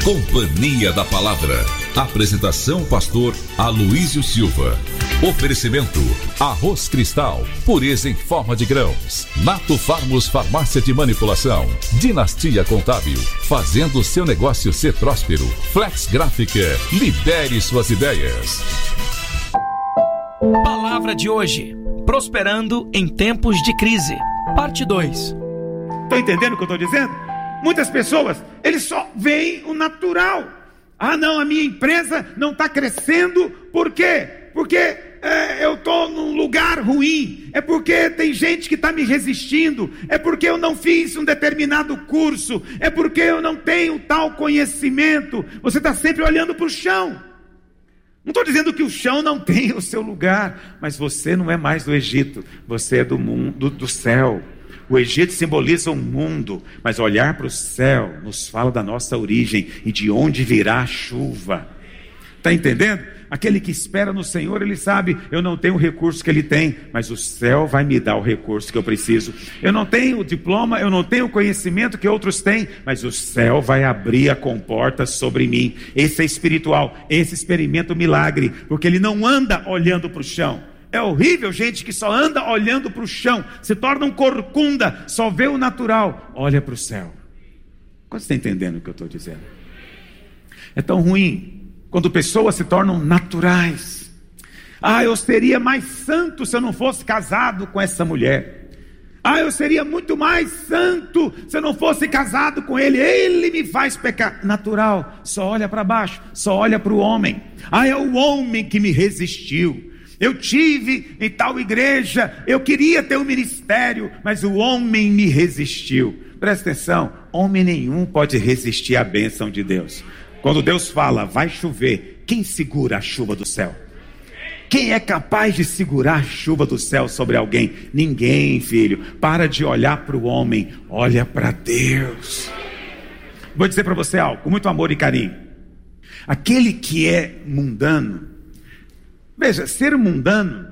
Companhia da Palavra. Apresentação pastor Aloísio Silva. Oferecimento Arroz Cristal, pureza em forma de grãos. Nato Farmos Farmácia de Manipulação. Dinastia Contábil, fazendo seu negócio ser próspero. Flex Gráfica, libere suas ideias. Palavra de hoje: prosperando em tempos de crise. Parte 2. Estão entendendo o que eu estou dizendo? Muitas pessoas, eles só veem o natural. Ah não, a minha empresa não está crescendo. Por quê? Porque eu estou num lugar ruim. É porque tem gente que está me resistindo. É porque eu não fiz um determinado curso. É porque eu não tenho tal conhecimento. Você está sempre olhando para o chão. Não estou dizendo que o chão não tem o seu lugar, mas você não é mais do Egito, você é do mundo, do céu. O Egito simboliza o mundo, mas olhar para o céu nos fala da nossa origem e de onde virá a chuva. Está entendendo? Aquele que espera no Senhor, ele sabe, eu não tenho o recurso que ele tem, mas o céu vai me dar o recurso que eu preciso. Eu não tenho o diploma, eu não tenho o conhecimento que outros têm, mas o céu vai abrir a comporta sobre mim. Esse é espiritual, esse experimenta o milagre, porque ele não anda olhando para o chão. É horrível gente que só anda olhando para o chão, se torna um corcunda, só vê o natural, olha para o céu. Quando você está entendendo o que eu estou dizendo? É tão ruim quando pessoas se tornam naturais. Ah, eu seria mais santo se eu não fosse casado com essa mulher. Ah, eu seria muito mais santo se eu não fosse casado com ele. Ele me faz pecar. Natural, só olha para baixo, só olha para o homem. Ah, é o homem que me resistiu. Eu tive em tal igreja, eu queria ter um ministério, mas o homem me resistiu. Presta atenção, homem nenhum pode resistir à bênção de Deus. Quando Deus fala, vai chover, quem segura a chuva do céu? Quem é capaz de segurar a chuva do céu sobre alguém? Ninguém, filho. Para de olhar para o homem, olha para Deus. Vou dizer para você algo, com muito amor e carinho. Aquele que é mundano, veja, ser mundano,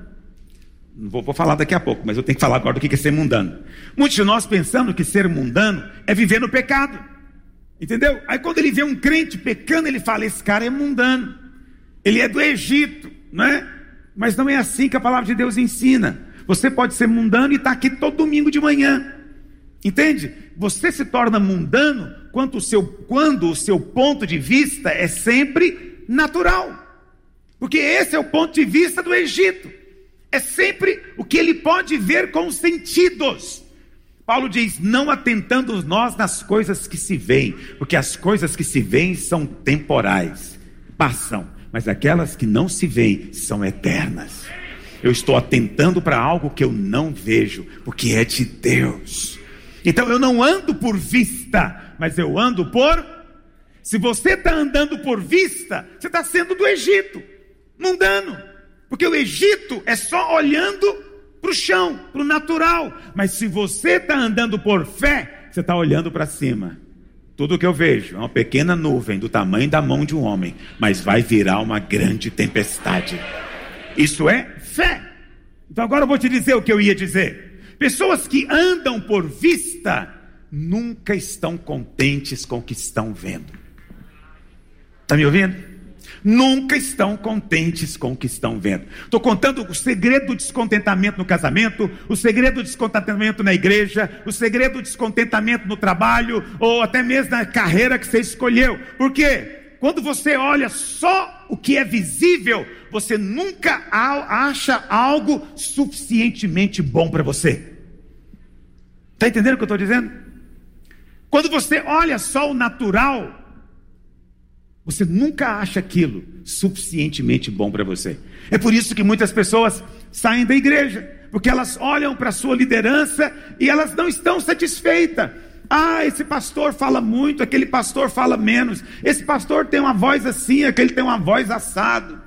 vou falar daqui a pouco, mas eu tenho que falar agora do que é ser mundano. Muitos de nós pensando que ser mundano é viver no pecado, entendeu? Aí quando ele vê um crente pecando, ele fala, esse cara é mundano, ele é do Egito, não é? Mas não é assim que a palavra de Deus ensina. Você pode ser mundano e estar aqui todo domingo de manhã, entende? Você se torna mundano quando o seu ponto de vista é sempre natural. Porque esse é o ponto de vista do Egito. É sempre o que ele pode ver com os sentidos. Paulo diz, não atentando nós nas coisas que se veem, porque as coisas que se veem são temporais, passam, mas aquelas que não se veem são eternas. Eu estou atentando para algo que eu não vejo, porque é de Deus. Então eu não ando por vista, mas eu ando por... Se você está andando por vista, você está sendo do Egito, mundano, porque o Egito é só olhando para o chão, para o natural. Mas se você está andando por fé, você está olhando para cima. Tudo que eu vejo é uma pequena nuvem do tamanho da mão de um homem, mas vai virar uma grande tempestade. Isso é fé. Então agora eu vou te dizer o que eu ia dizer. Pessoas que andam por vista nunca estão contentes com o que estão vendo. Está me ouvindo? Nunca estão contentes com o que estão vendo. Estou contando o segredo do descontentamento no casamento, o segredo do descontentamento na igreja, o segredo do descontentamento no trabalho, ou até mesmo na carreira que você escolheu. Por quê? Quando você olha só o que é visível, você nunca acha algo suficientemente bom para você. Está entendendo o que eu estou dizendo? Quando você olha só o natural, você nunca acha aquilo suficientemente bom para você. É por isso que muitas pessoas saem da igreja, porque elas olham para a sua liderança e elas não estão satisfeitas. Ah, esse pastor fala muito, aquele pastor fala menos. Esse pastor tem uma voz assim, aquele tem uma voz assado.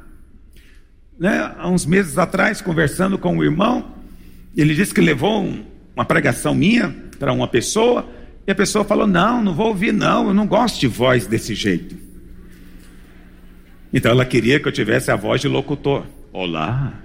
Né? Há uns meses atrás, conversando com um irmão, ele disse que levou uma pregação minha para uma pessoa, e a pessoa falou, não vou ouvir não, eu não gosto de voz desse jeito. Então ela queria que eu tivesse a voz de locutor. Olá,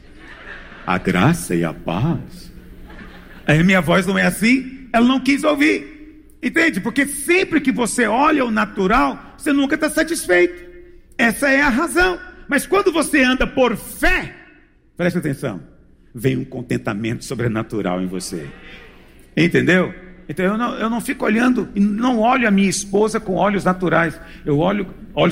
a graça e a paz. Aí minha voz não é assim, ela não quis ouvir. Entende? Porque sempre que você olha o natural, você nunca está satisfeito. Essa é a razão. Mas quando você anda por fé, preste atenção, vem um contentamento sobrenatural em você. Entendeu? Então eu não fico olhando, não olho a minha esposa com olhos naturais. Eu olho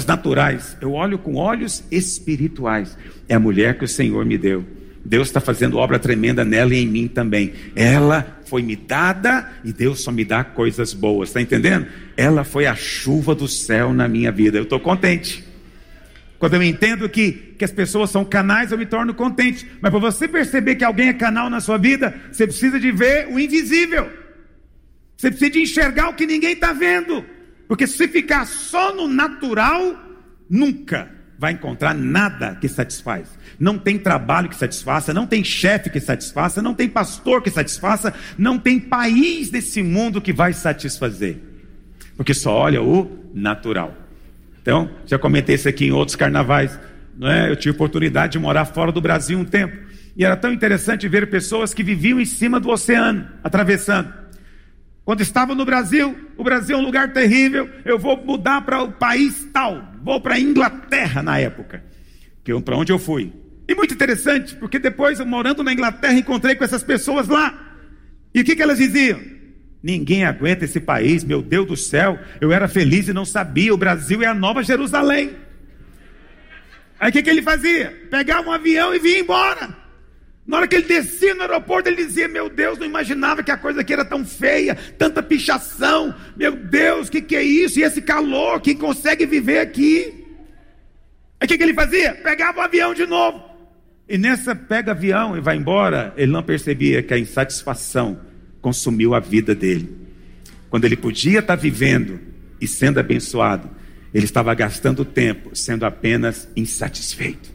com olhos espirituais. É a mulher que o Senhor me deu. Deus está fazendo obra tremenda nela e em mim também. Ela foi me dada e Deus só me dá coisas boas, está entendendo? Ela foi a chuva do céu na minha vida. Eu estou contente. Quando eu entendo que as pessoas são canais, eu me torno contente. Mas para você perceber que alguém é canal na sua vida, você precisa de ver o invisível. Você precisa de enxergar o que ninguém está vendo. Porque se ficar só no natural, nunca vai encontrar nada que satisfaz. Não tem trabalho que satisfaça, não tem chefe que satisfaça, não tem pastor que satisfaça, não tem país desse mundo que vai satisfazer. Porque só olha o natural. Então, já comentei isso aqui em outros carnavais, não é? Eu tive oportunidade de morar fora do Brasil um tempo, e era tão interessante ver pessoas que viviam em cima do oceano, atravessando. Quando estava no Brasil, o Brasil é um lugar terrível, eu vou mudar para o país tal, vou para a Inglaterra na época, para onde eu fui. E muito interessante, porque depois, morando na Inglaterra, encontrei com essas pessoas lá, e o que elas diziam? Ninguém aguenta esse país, meu Deus do céu, eu era feliz e não sabia, o Brasil é a Nova Jerusalém. Aí o que ele fazia? Pegava um avião e vinha embora. Na hora que ele descia no aeroporto, ele dizia, meu Deus, não imaginava que a coisa aqui era tão feia, tanta pichação, meu Deus, o que é isso? E esse calor, quem consegue viver aqui? Aí o que ele fazia? Pegava o avião de novo. E nessa pega avião e vai embora, ele não percebia que a insatisfação consumiu a vida dele. Quando ele podia estar vivendo e sendo abençoado, ele estava gastando tempo sendo apenas insatisfeito.